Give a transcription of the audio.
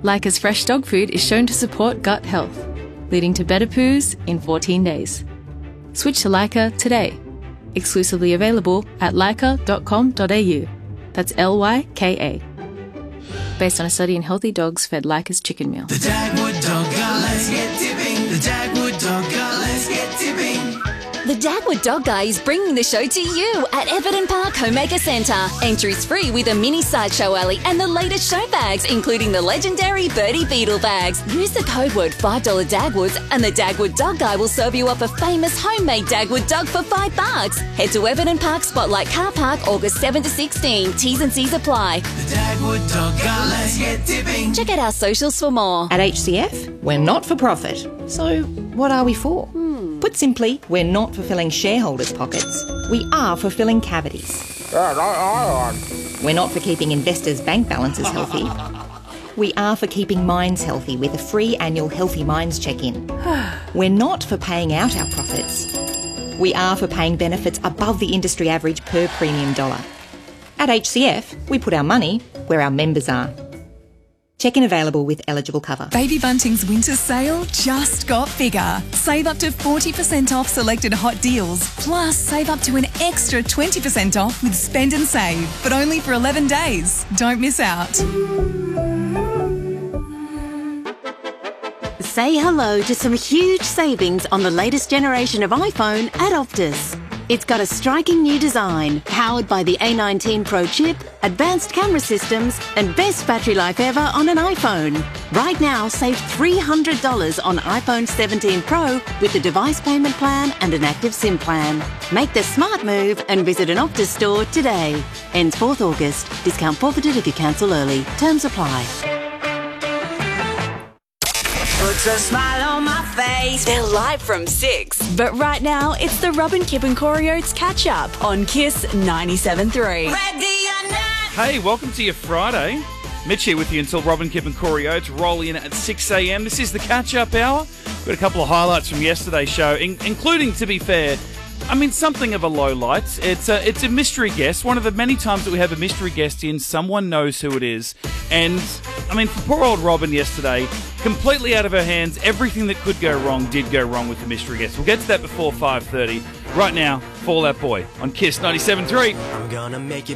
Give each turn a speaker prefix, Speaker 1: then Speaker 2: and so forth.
Speaker 1: Leica's fresh dog food is shown to support gut health, leading to better poos in 14 days. Switch to Leica today. Exclusively available at leica.com.au. That's Lyka. Based on a study in healthy dogs fed Leica's chicken meal.
Speaker 2: The Dagwood Dog Guy, let's get tipping. The Dagwood Dog Guy, let's get tipping.
Speaker 3: The Dagwood Dog Guy is bringing the show to you at Everton Park Homemaker Centre. Entries free with a mini sideshow alley and the latest show bags, including the legendary Birdie Beetle bags. Use the code word $5 Dagwoods and the Dagwood Dog Guy will serve you up a famous homemade Dagwood dog for $5. Head to Everton Park Spotlight Car Park August 7 to 16. T's and C's apply.
Speaker 2: The Dagwood Dog Guy, let's get tipping.
Speaker 3: Check out our socials for more.
Speaker 4: At HCF, we're not for profit. So what are we for? Put simply, we're not for filling shareholders' pockets. We are for filling cavities. We're not for keeping investors' bank balances healthy. We are for keeping minds healthy with a free annual Healthy Minds check-in. We're not for paying out our profits. We are for paying benefits above the industry average per premium dollar. At HCF, we put our money where our members are. Check-in available with eligible cover.
Speaker 5: Baby Bunting's winter sale just got bigger. Save up to 40% off selected hot deals. Plus, save up to an extra 20% off with Spend and Save, but only for 11 days. Don't miss out.
Speaker 6: Say hello to some huge savings on the latest generation of iPhone at Optus. It's got a striking new design, powered by the A19 Pro chip, advanced camera systems, and best battery life ever on an iPhone. Right now, save $300 on iPhone 17 Pro with a device payment plan and an active SIM plan. Make the smart move and visit an Optus store today. Ends 4th August. Discount forfeited if you cancel early. Terms apply.
Speaker 2: Puts a smile on my face.
Speaker 3: They're live from 6. But right now, it's the Robin Kipp and Corey Oates catch-up on KISS 97.3.
Speaker 2: Ready or not.
Speaker 7: Hey, welcome to your Friday. Mitch here with you until Robin Kipp and Corey Oates roll in at 6 a.m. This is the catch-up hour. We've got a couple of highlights from yesterday's show, including, to be fair, something of a low light. It's a mystery guest. One of the many times that we have a mystery guest in, someone knows who it is. And, for poor old Robin yesterday, completely out of her hands, everything that could go wrong did go wrong with the mystery guest. We'll get to that before 5:30. Right now, Fall Out Boy on KISS 97.3.
Speaker 2: I'm gonna make you